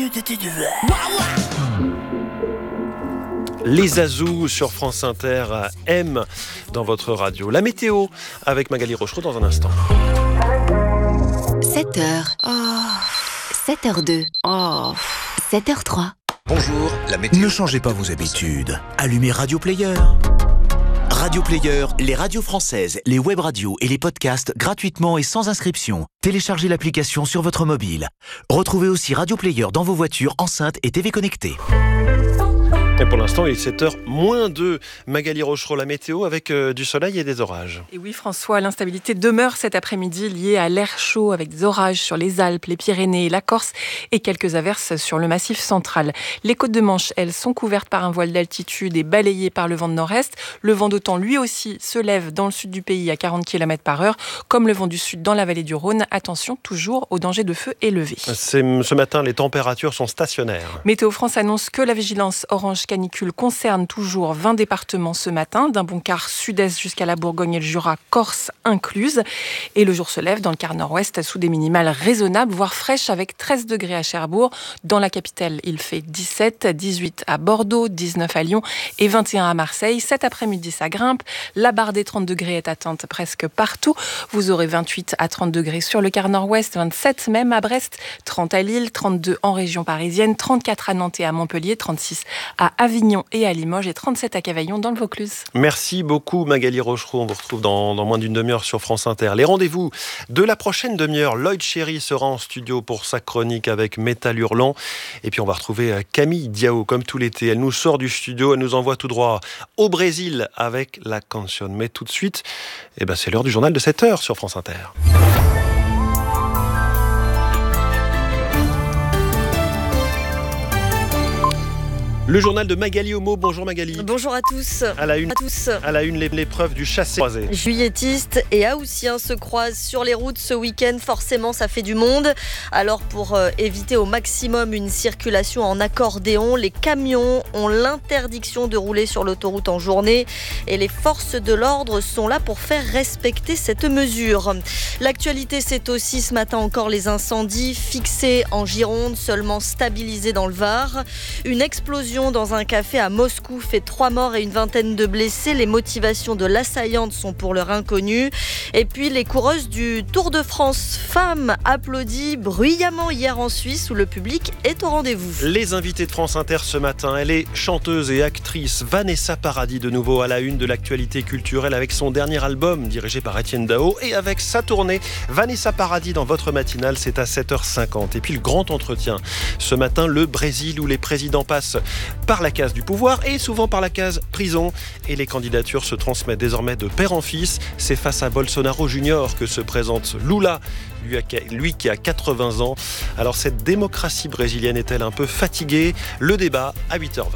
Les Azous sur France Inter, M dans votre radio. La météo avec Magali Rochereau dans un instant. 7h. 7h02. 7h03. Bonjour, la météo. Ne changez pas vos habitudes. Allumez Radio Player. Radio Player, les radios françaises, les web radios et les podcasts gratuitement et sans inscription. Téléchargez l'application sur votre mobile. Retrouvez aussi Radio Player dans vos voitures, enceintes et TV connectées. Et pour l'instant, il est 7h-2. Magali Rochereau, la météo avec du soleil et des orages. Et oui, François, l'instabilité demeure cet après-midi liée à l'air chaud avec des orages sur les Alpes, les Pyrénées et la Corse et quelques averses sur le massif central. Les côtes de Manche, elles, sont couvertes par un voile d'altitude et balayées par le vent de nord-est. Le vent d'OTAN, lui aussi, se lève dans le sud du pays à 40 km/h, comme le vent du sud dans la vallée du Rhône. Attention, toujours au danger de feu élevé. Ce matin, les températures sont stationnaires. Météo France annonce que la vigilance orange canicule concerne toujours 20 départements ce matin, d'un bon quart sud-est jusqu'à la Bourgogne et le Jura, Corse incluse. Et le jour se lève dans le quart nord-ouest sous des minimales raisonnables, voire fraîches, avec 13 degrés à Cherbourg. Dans la capitale, il fait 17, 18 à Bordeaux, 19 à Lyon et 21 à Marseille. Cet après-midi, ça grimpe. La barre des 30 degrés est atteinte presque partout. Vous aurez 28 à 30 degrés sur le quart nord-ouest, 27 même à Brest, 30 à Lille, 32 en région parisienne, 34 à Nantes et à Montpellier, 36 à Avignon et à Limoges et 37 à Cavaillon dans le Vaucluse. Merci beaucoup Magali Rochereau. On vous retrouve dans moins d'une demi-heure sur France Inter. Les rendez-vous de la prochaine demi-heure. Lloyd Cherry sera en studio pour sa chronique avec Métal Hurlant. Et puis on va retrouver Camille Diao comme tout l'été. Elle nous sort du studio, elle nous envoie tout droit au Brésil avec la canción. Mais tout de suite, c'est l'heure du journal de 7h sur France Inter. Le journal de Magali Homo. Bonjour Magali. Bonjour à tous. À la une, l'épreuve du chassé-croisé. Juilletistes et haussiens se croisent sur les routes ce week-end. Forcément, ça fait du monde. Alors, pour éviter au maximum une circulation en accordéon, les camions ont l'interdiction de rouler sur l'autoroute en journée. Et les forces de l'ordre sont là pour faire respecter cette mesure. L'actualité, c'est aussi ce matin encore les incendies fixés en Gironde, seulement stabilisés dans le Var. Une explosion dans un café à Moscou fait 3 morts et une vingtaine de blessés. Les motivations de l'assaillante sont pour l'heure inconnues. Et puis les coureuses du Tour de France femmes applaudit bruyamment hier en Suisse où le public est au rendez-vous. Les invités de France Inter ce matin, elle est chanteuse et actrice. Vanessa Paradis de nouveau à la une de l'actualité culturelle avec son dernier album dirigé par Étienne Dao et avec sa tournée. Vanessa Paradis dans votre matinale, c'est à 7h50. Et puis le grand entretien ce matin, le Brésil où les présidents passent par la case du pouvoir et souvent par la case prison. Et les candidatures se transmettent désormais de père en fils. C'est face à Bolsonaro Junior que se présente Lula, lui qui a 80 ans. Alors cette démocratie brésilienne est-elle un peu fatiguée ? Le débat à 8h20.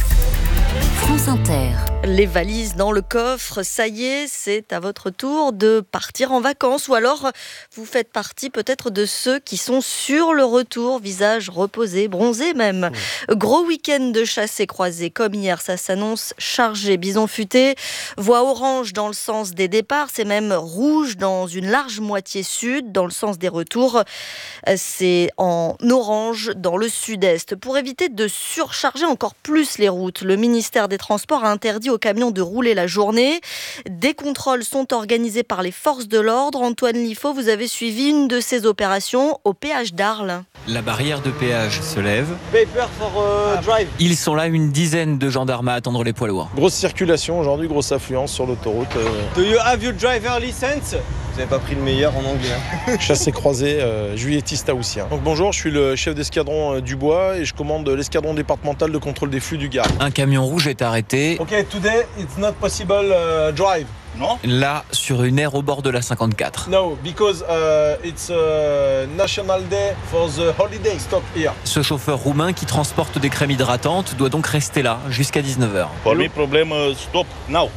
France Inter. Les valises dans le coffre, ça y est, c'est à votre tour de partir en vacances. Ou alors, vous faites partie peut-être de ceux qui sont sur le retour, visage reposé, bronzé même. Gros week-end de chassés croisés comme hier, ça s'annonce chargé. Bison futé, voie orange dans le sens des départs, c'est même rouge dans une large moitié sud, dans le sens des retours. C'est en orange dans le sud-est. Pour éviter de surcharger encore plus les routes, le ministère des Transports a interdit aux camions de rouler la journée. Des contrôles sont organisés par les forces de l'ordre. Antoine Liffaut, vous avez suivi une de ces opérations au péage d'Arles. La barrière de péage se lève. Ils sont là, une dizaine de gendarmes à attendre les poids lourds. Grosse circulation aujourd'hui, grosse affluence sur l'autoroute. Do you have your driver license? Vous n'avez pas pris le meilleur en anglais. Chassé-croisé, juillettiste haussien. Donc bonjour, je suis le chef d'escadron du Bois et je commande l'escadron départemental de contrôle des flux du Gard. Un camion rouge est arrêté. Ok, today it's not possible drive. Non? Là, sur une aire au bord de la 54. No, because it's a national day for the holiday. Stop here. Ce chauffeur roumain qui transporte des crèmes hydratantes doit donc rester là jusqu'à 19h. Pour lui, problème, stop now.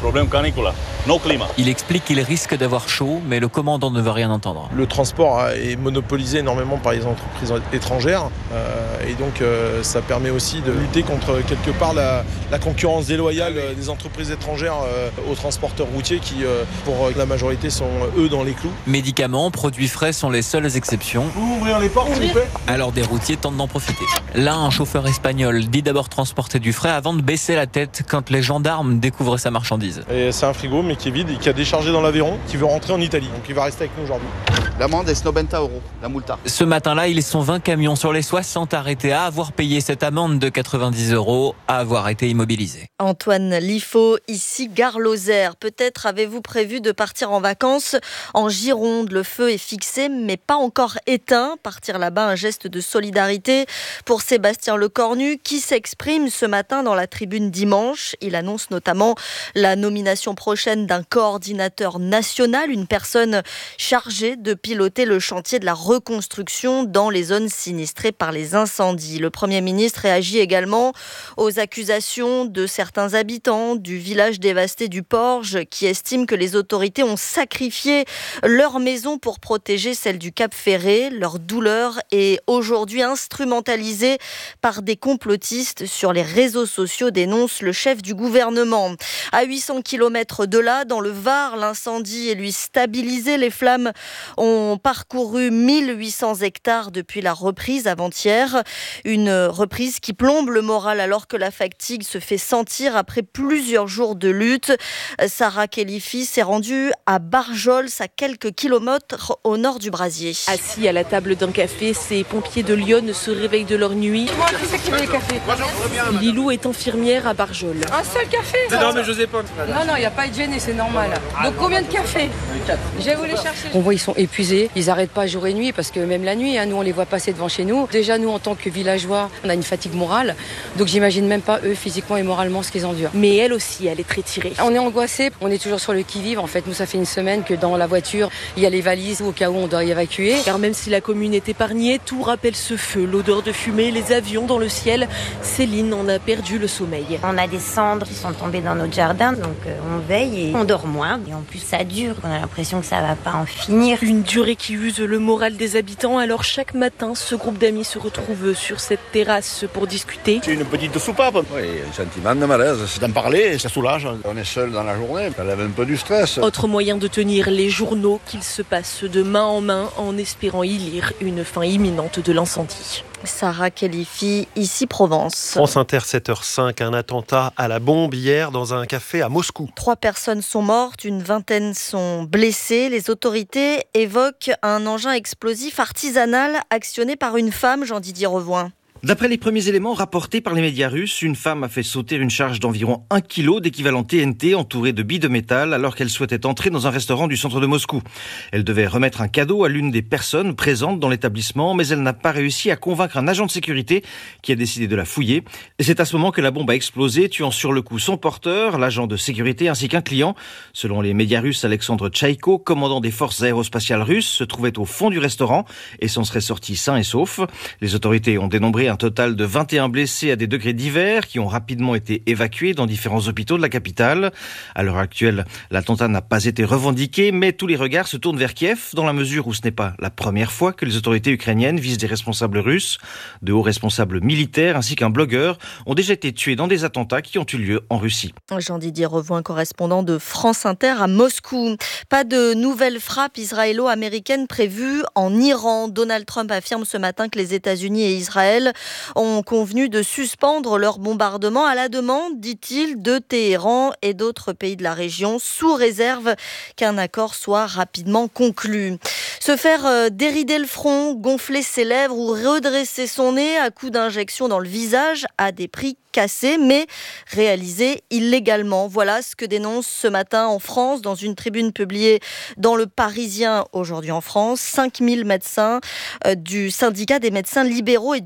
Problème canicula, no climat. Il explique qu'il risque d'avoir chaud, mais le commandant ne veut rien entendre. Le transport est monopolisé énormément par les entreprises étrangères et donc ça permet aussi de lutter contre quelque part la concurrence déloyale des entreprises étrangères aux transporteurs routiers qui pour la majorité sont eux dans les clous. Médicaments, produits frais sont les seules exceptions. Vous pouvez ouvrir les portes s'il vous plaît ? Alors des routiers tentent d'en profiter. Là, un chauffeur espagnol dit d'abord transporter du frais avant de baisser la tête quand les gendarmes découvrent sa marchandise. Et c'est un frigo mais qui est vide et qui a déchargé dans l'Aveyron, qui veut rentrer en Italie. Donc il va rester avec nous aujourd'hui. L'amende est 90 €, la multa. Ce matin-là, ils sont 20 camions sur les 60 arrêtés à avoir payé cette amende de 90 €, à avoir été immobilisés. Antoine Liffaut, ici Gare Lozère. Peut-être avez-vous prévu de partir en vacances en Gironde. Le feu est fixé mais pas encore éteint. Partir là-bas, un geste de solidarité pour Sébastien Lecornu qui s'exprime ce matin dans la tribune dimanche. Il annonce notamment la nomination prochaine d'un coordinateur national, une personne chargée de piloter le chantier de la reconstruction dans les zones sinistrées par les incendies. Le Premier ministre réagit également aux accusations de certains habitants du village dévasté du Porge qui estiment que les autorités ont sacrifié leur maison pour protéger celle du Cap Ferré. Leur douleur est aujourd'hui instrumentalisée par des complotistes sur les réseaux sociaux, dénonce le chef du gouvernement. À 800 km de là, dans le Var, l'incendie est lui stabilisé. Les flammes ont parcouru 1800 hectares depuis la reprise avant-hier. Une reprise qui plombe le moral alors que la fatigue se fait sentir après plusieurs jours de lutte. Sarah Khelifi s'est rendue à Barjols, à quelques kilomètres au nord du Brasier. Assis à la table d'un café, ces pompiers de Lyon se réveillent de leur nuit. Moi, qui c'est qui veut les cafés ? Lilou est infirmière à Barjols. Un seul café ? Non mais José pas. Non, il n'y a pas de gêne et c'est normal. Donc combien de cafés ? Je vais vous les chercher. On voit ils sont épuisés, ils n'arrêtent pas jour et nuit parce que même la nuit, nous on les voit passer devant chez nous. Déjà nous en tant que villageois, on a une fatigue morale, donc j'imagine même pas eux physiquement et moralement ce qu'ils endurent. Mais elle aussi, elle est très tirée. On est angoissés, on est toujours sur le qui-vive. En fait, nous ça fait une semaine que dans la voiture, il y a les valises au cas où on doit y évacuer. Car même si la commune est épargnée, tout rappelle ce feu, l'odeur de fumée, les avions dans le ciel. Céline en a perdu le sommeil. On a des cendres qui sont tombées dans notre jardin, donc on veille et on dort moins. Et en plus ça dure, on a l'impression que ça va pas en finir. Une durée qui use le moral des habitants, alors chaque matin, ce groupe d'amis se retrouve sur cette terrasse pour discuter. C'est une petite soupape. Oui, un sentiment de malaise, c'est d'en parler, ça soulage. On est seul dans la journée, ça lève un peu du stress. Autre moyen de tenir les journaux qu'ils se passent de main en main en espérant y lire une fin imminente de l'incendie. Sarah Khelifi, ici Provence. France Inter, 7h05, un attentat à la bombe hier dans un café à Moscou. 3 personnes sont mortes, une vingtaine sont blessées. Les autorités évoquent un engin explosif artisanal actionné par une femme, Jean-Didier Revoin. D'après les premiers éléments rapportés par les médias russes, une femme a fait sauter une charge d'environ 1 kg d'équivalent TNT entourée de billes de métal alors qu'elle souhaitait entrer dans un restaurant du centre de Moscou. Elle devait remettre un cadeau à l'une des personnes présentes dans l'établissement, mais elle n'a pas réussi à convaincre un agent de sécurité qui a décidé de la fouiller. Et c'est à ce moment que la bombe a explosé, tuant sur le coup son porteur, l'agent de sécurité ainsi qu'un client. Selon les médias russes, Alexandre Tchaïko, commandant des forces aérospatiales russes, se trouvait au fond du restaurant et s'en serait sorti sain et sauf. Les autorités ont dénombré un total de 21 blessés à des degrés divers qui ont rapidement été évacués dans différents hôpitaux de la capitale. À l'heure actuelle, l'attentat n'a pas été revendiqué, mais tous les regards se tournent vers Kiev dans la mesure où ce n'est pas la première fois que les autorités ukrainiennes visent des responsables russes. De hauts responsables militaires ainsi qu'un blogueur ont déjà été tués dans des attentats qui ont eu lieu en Russie. Jean-Didier Revoin, correspondant de France Inter à Moscou. Pas de nouvelles frappes israélo-américaines prévues en Iran. Donald Trump affirme ce matin que les États-Unis et Israël ont convenu de suspendre leur bombardement à la demande, dit-il, de Téhéran et d'autres pays de la région, sous réserve qu'un accord soit rapidement conclu. Se faire dérider le front, gonfler ses lèvres ou redresser son nez à coups d'injection dans le visage à des prix cassés, mais réalisés illégalement. Voilà ce que dénonce ce matin en France, dans une tribune publiée dans Le Parisien aujourd'hui en France, 5000 médecins du syndicat des médecins libéraux et du Cercle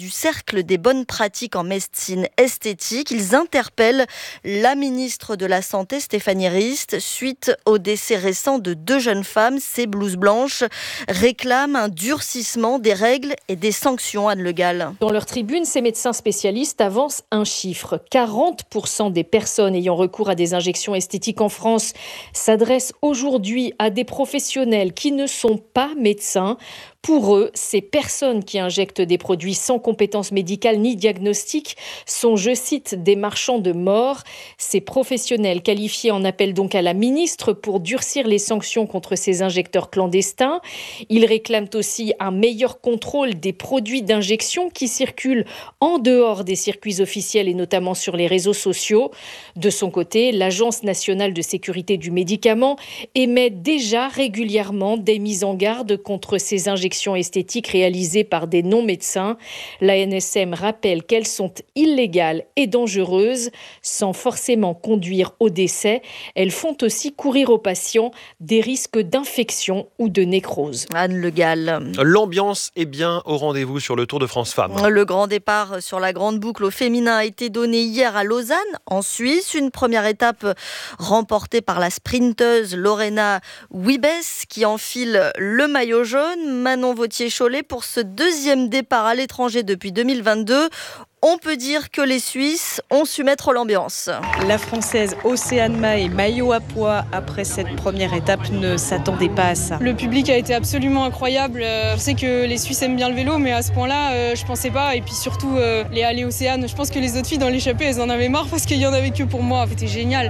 cercle des bonnes pratiques en médecine esthétique. Ils interpellent la ministre de la Santé, Stéphanie Rist, suite au décès récent de 2 jeunes femmes. Ces blouses blanches réclament un durcissement des règles et des sanctions, Anne Le Gall. Dans leur tribune, ces médecins spécialistes avancent un chiffre. 40% des personnes ayant recours à des injections esthétiques en France s'adressent aujourd'hui à des professionnels qui ne sont pas médecins. Pour eux, ces personnes qui injectent des produits sans compétences médicales ni diagnostiques sont, je cite, des marchands de mort. Ces professionnels qualifiés en appellent donc à la ministre pour durcir les sanctions contre ces injecteurs clandestins. Ils réclament aussi un meilleur contrôle des produits d'injection qui circulent en dehors des circuits officiels et notamment sur les réseaux sociaux. De son côté, l'Agence nationale de sécurité du médicament émet déjà régulièrement des mises en garde contre ces injections esthétiques réalisées par des non-médecins. L'ANSM rappelle qu'elles sont illégales et dangereuses sans forcément conduire au décès. Elles font aussi courir aux patients des risques d'infection ou de nécrose. Anne Le Gall. L'ambiance est bien au rendez-vous sur le Tour de France Femmes. Le grand départ sur la grande boucle au féminin a été donné hier à Lausanne, en Suisse. Une première étape remportée par la sprinteuse Lorena Wiebes qui enfile le maillot jaune. Manon Vauthier-Cholet pour ce deuxième départ à l'étranger depuis 2022. On peut dire que les Suisses ont su mettre l'ambiance. La Française Océane Mahé, maillot à pois après cette première étape, ne s'attendait pas à ça. Le public a été absolument incroyable. Je sais que les Suisses aiment bien le vélo, mais à ce point-là, je pensais pas. Et puis surtout, les allées Océane, je pense que les autres filles dans l'échappée, elles en avaient marre parce qu'il y en avait que pour moi. C'était génial.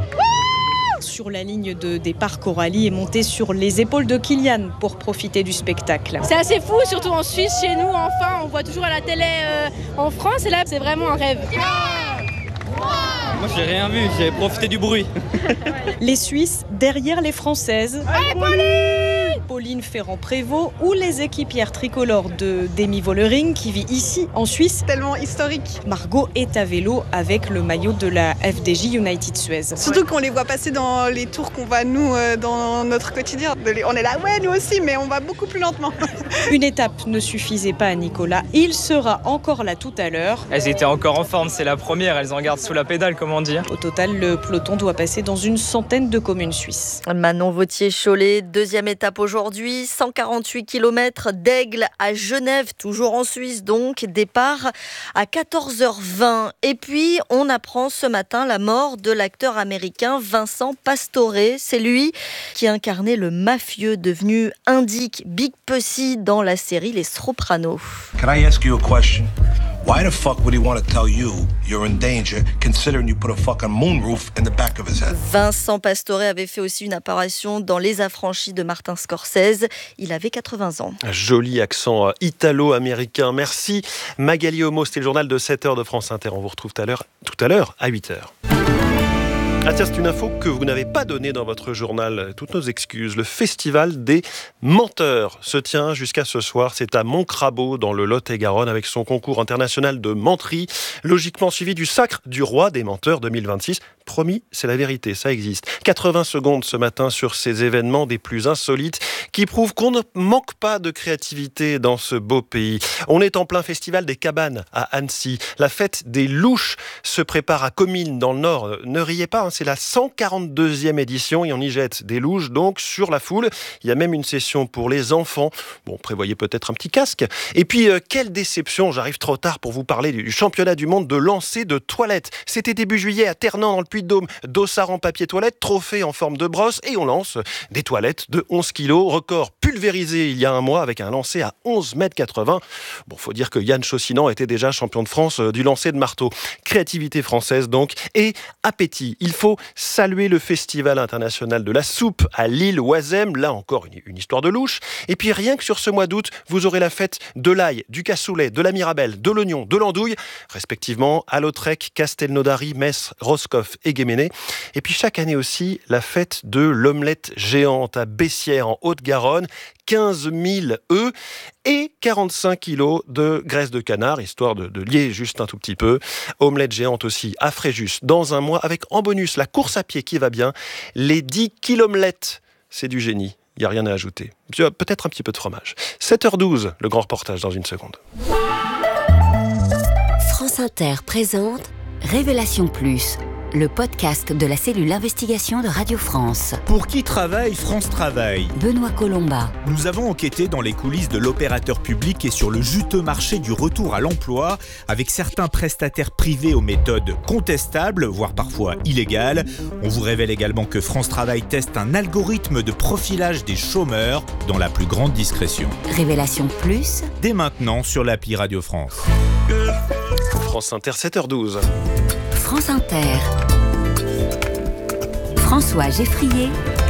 Sur la ligne de départ, Coralie est montée sur les épaules de Kylian pour profiter du spectacle. C'est assez fou, surtout en Suisse, chez nous, enfin, on voit toujours à la télé en France, et là, c'est vraiment un rêve. Moi, j'ai rien vu, j'ai profité du bruit. Les Suisses derrière les Françaises. Allez, Pauline Ferrand-Prévôt ou les équipières tricolores de Demi Vollering qui vit ici en Suisse. Tellement historique. Margot est à vélo avec le maillot de la FDJ United Suez. Surtout qu'on les voit passer dans les tours qu'on va nous dans notre quotidien. On est là, ouais, nous aussi, mais on va beaucoup plus lentement. Une étape ne suffisait pas à Nicolas. Il sera encore là tout à l'heure. Elles étaient encore en forme, c'est la première, elles en gardent sous la pédale, comme on dit. Au total, le peloton doit passer dans une centaine de communes suisses. Manon Vauthier-Cholet, deuxième étape aujourd'hui, 148 km d'Aigle à Genève, toujours en Suisse donc, départ à 14h20. Et puis, on apprend ce matin la mort de l'acteur américain Vincent Pastore. C'est lui qui incarnait le mafieux devenu indique Big Pussy dans la série Les Sopranos. Can I ask you a question? Why the fuck would he want to tell you you're in danger, considering you put a fucking moonroof in the back of his head? Vincent Pastore avait fait aussi une apparition dans Les Affranchis de Martin Scorsese. Il avait 80 ans. Joli accent italo-américain. Merci Magali Homo. C'était le journal de 7h de France Inter. On vous retrouve tout à l'heure à 8h. Ah tiens, c'est une info que vous n'avez pas donnée dans votre journal. Toutes nos excuses. Le festival des menteurs se tient jusqu'à ce soir. C'est à Montcrabeau, dans le Lot-et-Garonne, avec son concours international de menterie, logiquement suivi du Sacre du Roi des menteurs 2026. Promis, c'est la vérité, ça existe. 80 secondes ce matin sur ces événements des plus insolites qui prouvent qu'on ne manque pas de créativité dans ce beau pays. On est en plein festival des cabanes à Annecy. La fête des louches se prépare à Comines dans le Nord. Ne riez pas, c'est la 142e édition et on y jette des louches donc sur la foule. Il y a même une session pour les enfants. Bon, prévoyez peut-être un petit casque. Et puis, quelle déception, j'arrive trop tard pour vous parler du championnat du monde de lancer de toilettes. C'était début juillet à Ternant dans le Puy-de-Dôme. Dossard en papier toilette, trophée en forme de brosse et on lance des toilettes de 11 kilos. Record pulvérisé il y a un mois avec un lancer à 11,80 m. Bon, faut dire que Yann Chaussinan était déjà champion de France du lancer de marteau. Créativité française donc et appétit. Il faut saluer le Festival international de la soupe à Lille-Oisem. Là encore, une histoire de louche. Et puis rien que sur ce mois d'août, vous aurez la fête de l'ail, du cassoulet, de la mirabelle, de l'oignon, de l'andouille, respectivement à Lautrec, Castelnaudary, Metz, Roscoff et Guéméné. Et puis chaque année aussi, la fête de l'omelette géante à Bessières en Haute-Garonne. 15 000 œufs et 45 kilos de graisse de canard, histoire de lier juste un tout petit peu. Omelette géante aussi à Fréjus dans un mois, avec en bonus la course à pied qui va bien, les 10 kilomelettes. C'est du génie, il n'y a rien à ajouter. Peut-être un petit peu de fromage. 7h12, le grand reportage dans une seconde. France Inter présente Révélation Plus, le podcast de la cellule investigation de Radio France. Pour qui travaille France Travail ? Benoît Colomba. Nous avons enquêté dans les coulisses de l'opérateur public et sur le juteux marché du retour à l'emploi, avec certains prestataires privés aux méthodes contestables, voire parfois illégales. On vous révèle également que France Travail teste un algorithme de profilage des chômeurs dans la plus grande discrétion. Révélation Plus, dès maintenant sur l'appli Radio France. France Inter, 7h12. France Inter. François Geffrier.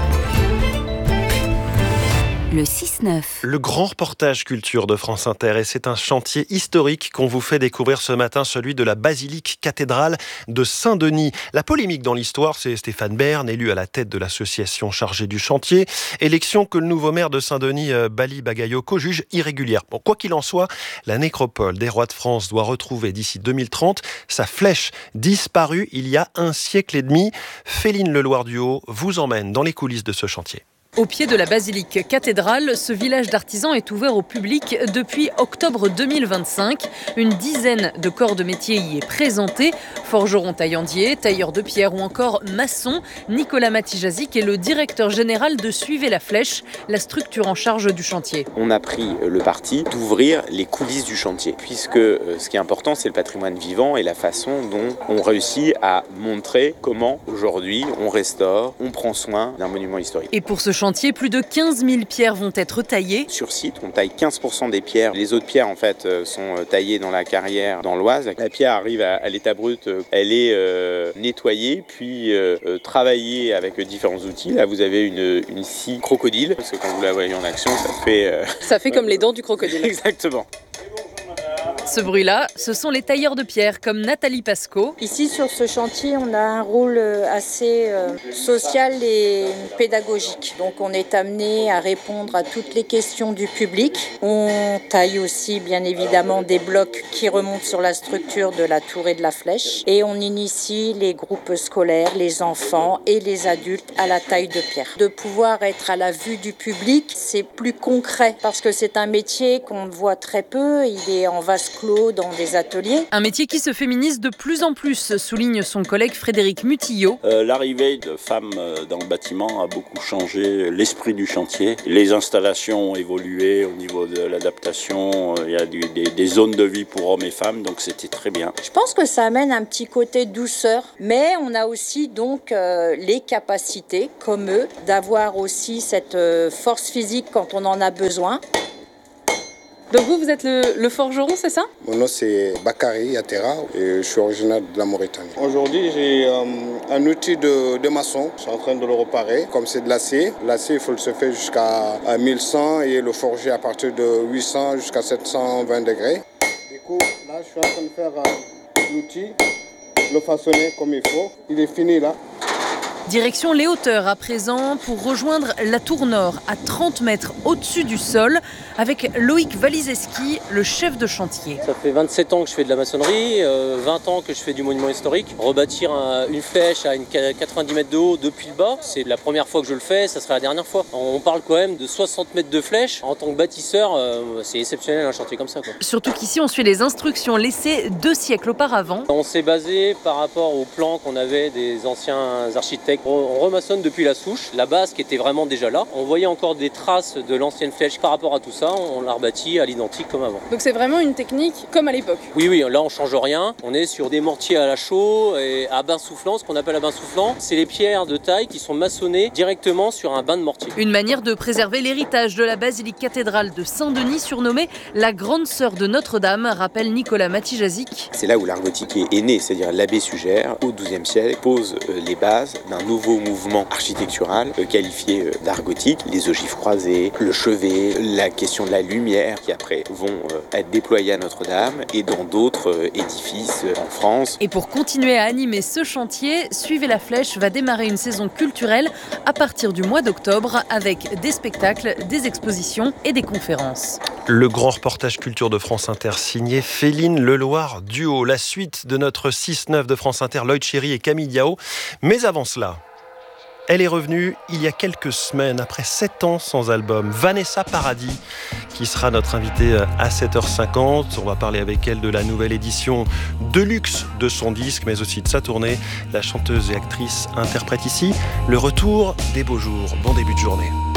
Le 6-9. Le grand reportage culture de France Inter, et c'est un chantier historique qu'on vous fait découvrir ce matin, celui de la basilique cathédrale de Saint-Denis. La polémique dans l'histoire, c'est Stéphane Bern, élu à la tête de l'association chargée du chantier. Élection que le nouveau maire de Saint-Denis, Bali Bagayoko, juge irrégulière. Bon, quoi qu'il en soit, la nécropole des rois de France doit retrouver d'ici 2030 sa flèche disparue il y a un siècle et demi. Féline Leloir-Duhaut vous emmène dans les coulisses de ce chantier. Au pied de la basilique cathédrale, ce village d'artisans est ouvert au public depuis octobre 2025. Une dizaine de corps de métier y est présenté. Forgerons taillandiers, tailleurs de pierre ou encore maçons. Nicolas Matijazic est le directeur général de Suivez la Flèche, la structure en charge du chantier. On a pris le parti d'ouvrir les coulisses du chantier, puisque ce qui est important, c'est le patrimoine vivant et la façon dont on réussit à montrer comment aujourd'hui on restaure, on prend soin d'un monument historique. Et pour ce chantier, plus de 15 000 pierres vont être taillées. Sur site, on taille 15% des pierres. Les autres pierres, en fait, sont taillées dans la carrière dans l'Oise. La pierre arrive à l'état brut, elle est nettoyée, puis travaillée avec différents outils. Là, vous avez une scie crocodile, parce que quand vous la voyez en action, ça fait comme les dents du crocodile. Exactement. Ce bruit-là, ce sont les tailleurs de pierre, comme Nathalie Pasco. Ici, sur ce chantier, on a un rôle assez social et pédagogique. Donc, on est amené à répondre à toutes les questions du public. On taille aussi, bien évidemment, des blocs qui remontent sur la structure de la tour et de la flèche. Et on initie les groupes scolaires, les enfants et les adultes à la taille de pierre. De pouvoir être à la vue du public, c'est plus concret parce que c'est un métier qu'on voit très peu. Il est en vase clos dans des ateliers. Un métier qui se féminise de plus en plus, souligne son collègue Frédéric Mutillot. L'arrivée de femmes dans le bâtiment a beaucoup changé l'esprit du chantier. Les installations ont évolué au niveau de l'adaptation. Il y a des zones de vie pour hommes et femmes, donc c'était très bien. Je pense que ça amène un petit côté douceur, mais on a aussi donc les capacités, comme eux, d'avoir aussi cette force physique quand on en a besoin. Donc vous êtes le forgeron, c'est ça ? Mon nom c'est Bakary Yatera et je suis originaire de la Mauritanie. Aujourd'hui j'ai un outil de maçon, je suis en train de le réparer. Comme c'est de l'acier, il faut le se faire jusqu'à 1100 et le forger à partir de 800 jusqu'à 720 degrés. Du coup là je suis en train de faire l'outil, le façonner comme il faut. Il est fini là. Direction les hauteurs à présent pour rejoindre la tour nord à 30 mètres au-dessus du sol avec Loïc Waliszewski, le chef de chantier. Ça fait 27 ans que je fais de la maçonnerie, 20 ans que je fais du monument historique. Rebâtir une flèche à 90 mètres de haut depuis le bas, c'est la première fois que je le fais, ça sera la dernière fois. On parle quand même de 60 mètres de flèche. En tant que bâtisseur, c'est exceptionnel un chantier comme ça, quoi. Surtout qu'ici on suit les instructions laissées 2 siècles auparavant. On s'est basé par rapport aux plans qu'on avait des anciens architectes. On remaçonne depuis la souche, la base qui était vraiment déjà là. On voyait encore des traces de l'ancienne flèche par rapport à tout ça, on l'a rebâti à l'identique comme avant. Donc c'est vraiment une technique comme à l'époque. Oui, là on change rien. On est sur des mortiers à la chaux et à bain soufflant, ce qu'on appelle à bain soufflant. C'est les pierres de taille qui sont maçonnées directement sur un bain de mortier. Une manière de préserver l'héritage de la basilique cathédrale de Saint-Denis, surnommée la grande sœur de Notre-Dame, rappelle Nicolas Matijazic. C'est là où l'art gothique est né, c'est-à-dire l'abbé Sugère, au XIIe siècle, pose les bases d'un nouveau mouvement architectural qualifié d'art gothique, les ogives croisées, le chevet, la question de la lumière qui après vont être déployés à Notre-Dame et dans d'autres édifices en France. Et pour continuer à animer ce chantier, Suivez la Flèche va démarrer une saison culturelle à partir du mois d'octobre avec des spectacles, des expositions et des conférences. Le grand reportage culture de France Inter signé Féline Leloir-Duhaut. La suite de notre 6-9 de France Inter, Lloyd Chéry et Camille Diao. Mais avant cela... Elle est revenue il y a quelques semaines, après 7 ans sans album. Vanessa Paradis, qui sera notre invitée à 7h50. On va parler avec elle de la nouvelle édition de luxe de son disque, mais aussi de sa tournée. La chanteuse et actrice interprète ici le retour des beaux jours. Bon début de journée.